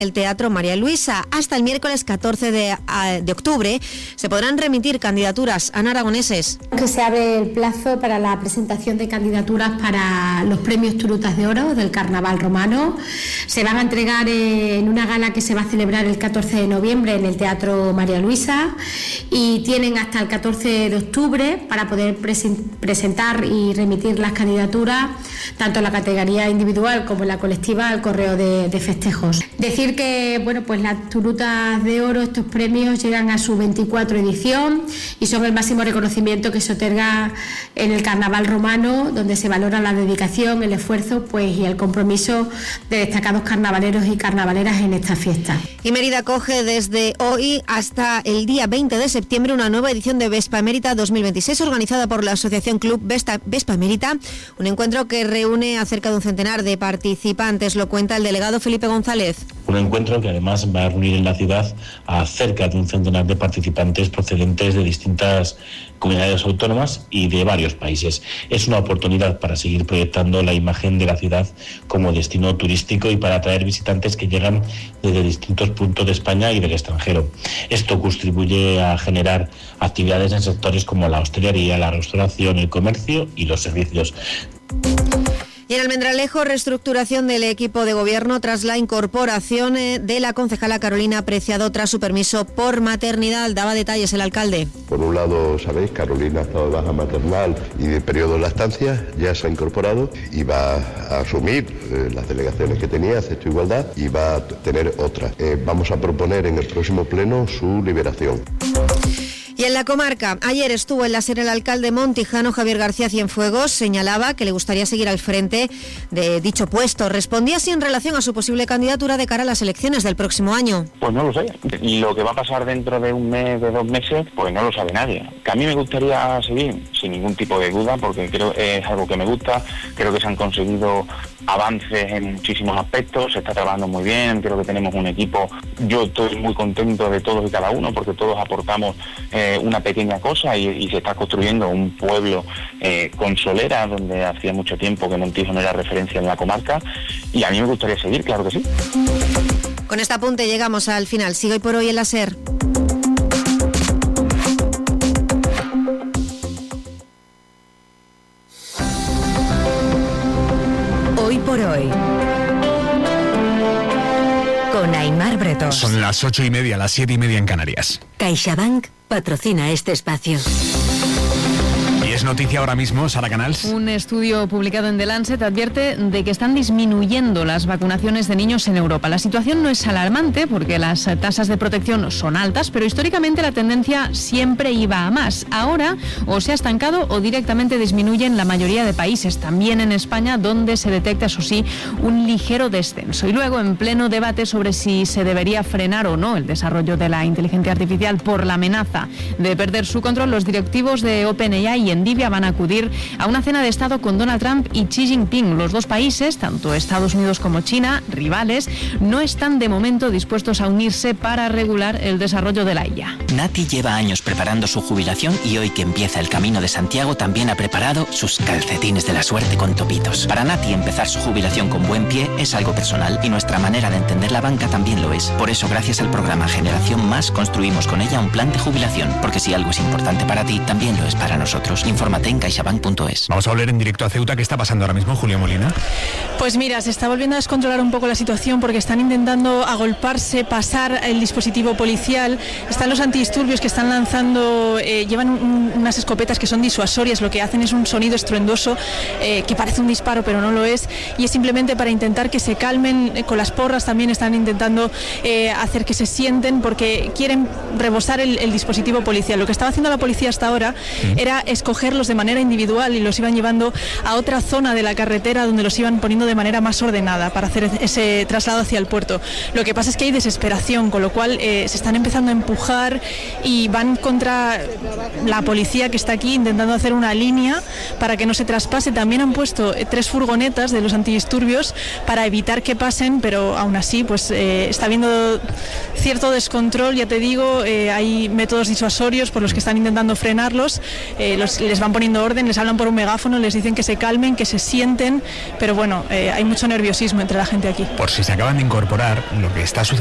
el Teatro María Luisa. Hasta el miércoles 14 de octubre se podrán remitir candidaturas. Ana Aragoneses. Que se abre el plazo para la presentación de candidaturas para los premios Turutas de Oro del Carnaval Romano. Se van a entregar en una gala que se va a celebrar el 14 de noviembre en el Teatro María Luisa y tienen hasta el 14 de octubre para poder presentar y remitir las candidaturas, tanto en la categoría individual como en la colectiva, al correo de festejos. Decir que pues las Turutas de Oro, estos premios llegan a su 24 edición y son el máximo reconocimiento que se otorga en el Carnaval Romano, donde se valora la dedicación, el esfuerzo y el compromiso de destacados carnavaleros y carnavaleras en esta fiesta. Y Mérida acoge desde hoy hasta el día 20 de septiembre una nueva edición de Vespa Emérita 2026 organizada por la Asociación Club Vespa Emérita, un encuentro que reúne a cerca de un centenar de participantes, lo cuenta el delegado Felipe González. Un encuentro que además va a reunir en la ciudad a cerca de un centenar de participantes procedentes de distintas comunidades autónomas y de varios países. Es una oportunidad para seguir proyectando la imagen de la ciudad como destino turístico y para atraer visitantes que llegan desde distintos puntos de España y del extranjero. Esto contribuye a generar actividades en sectores como la hostelería, la restauración, el comercio y los servicios. Y en Almendralejo, reestructuración del equipo de gobierno tras la incorporación de la concejala Carolina Preciado tras su permiso por maternidad. Daba detalles el alcalde. Por un lado, sabéis, Carolina ha estado de baja maternal y de periodo de lactancia, ya se ha incorporado y va a asumir las delegaciones que tenía, Sexto Igualdad, y va a tener otras. Vamos a proponer en el próximo pleno su liberación. Y en la comarca, ayer estuvo en la SER el alcalde montijano Javier García Cienfuegos, señalaba que le gustaría seguir al frente de dicho puesto. Respondía así en relación a su posible candidatura de cara a las elecciones del próximo año. Pues no lo sé. Y lo que va a pasar dentro de un mes, de 2 meses, pues no lo sabe nadie. Que a mí me gustaría seguir, sin ningún tipo de duda, porque creo que es algo que me gusta. Creo que se han conseguido avances en muchísimos aspectos, se está trabajando muy bien, creo que tenemos un equipo. Yo estoy muy contento de todos y cada uno, porque todos aportamos una pequeña cosa y se está construyendo un pueblo con solera, donde hacía mucho tiempo que Montijo no era referencia en la comarca, y a mí me gustaría seguir, claro que sí. Con este apunte llegamos al final. Sigue hoy por hoy en la SER. Hoy por hoy, con Aimar Bretós. Son las 8:30, las 7:30 en Canarias. CaixaBank patrocina este espacio. Y es noticia ahora mismo, Sara Canals. Un estudio publicado en The Lancet advierte de que están disminuyendo las vacunaciones de niños en Europa. La situación no es alarmante porque las tasas de protección son altas, pero históricamente la tendencia siempre iba a más. Ahora o se ha estancado o directamente disminuye en la mayoría de países, también en España, donde se detecta, eso sí, un ligero descenso. Y luego, en pleno debate sobre si se debería frenar o no el desarrollo de la inteligencia artificial por la amenaza de perder su control, los directivos de OpenAI y Nvidia van a acudir a una cena de Estado con Donald Trump y Xi Jinping. Los dos países, tanto Estados Unidos como China, rivales, no están de momento dispuestos a unirse para regular el desarrollo de la IA. Nati lleva años preparando su jubilación y hoy que empieza el Camino de Santiago también ha preparado sus calcetines de la suerte con topitos. Para Nati empezar su jubilación con buen pie es algo personal y nuestra manera de entender la banca también lo es. Por eso, gracias al programa Generación Más, construimos con ella un plan de jubilación, porque si algo es importante para ti, también lo es para nosotros. Infórmate en caixabank.es. Vamos a volver en directo a Ceuta. ¿Qué está pasando ahora mismo, Julia Molina? Pues mira, se está volviendo a descontrolar un poco la situación porque están intentando agolparse, pasar el dispositivo policial. Están los antidisturbios que están lanzando, llevan unas escopetas que son disuasorias. Lo que hacen es un sonido estruendoso que parece un disparo, pero no lo es. Y es simplemente para intentar que se calmen. Con las porras también están intentando hacer que se sienten porque quieren rebosar el dispositivo policial. Lo que estaba haciendo la policía hasta ahora era escogerlos de manera individual y los iban llevando a otra zona de la carretera donde los iban poniendo de manera más ordenada para hacer ese traslado hacia el puerto. Lo que pasa es que hay desesperación, con lo cual se están empezando a empujar y van contra la policía que está aquí intentando hacer una línea para que no se traspase. También han puesto 3 furgonetas de los antidisturbios para evitar que pasen, pero aún así pues está habiendo cierto descontrol, ya te digo, hay métodos disuasorios por los que están intentando frenarlos. Les les van poniendo orden, les hablan por un megáfono, les dicen que se calmen, que se sienten, pero bueno, hay mucho nerviosismo entre la gente aquí. Por si se acaban de incorporar, lo que está sucediendo